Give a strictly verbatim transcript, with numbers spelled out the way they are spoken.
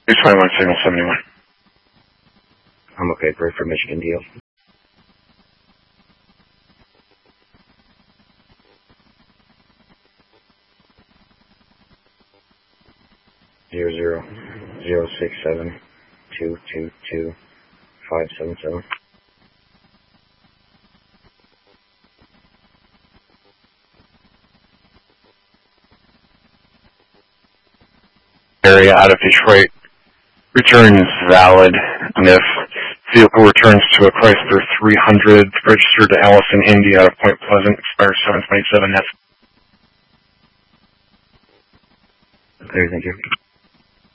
two twenty-one, signal seventy-one. I'm okay, great for Michigan deal. Zero zero zero six seven two two two five seven seven. Area out of Detroit. Return is valid. And if vehicle returns to a Chrysler three hundred registered to Allison, Indy out of Point Pleasant, expires seven twenty-seven. That's Okay, thank you.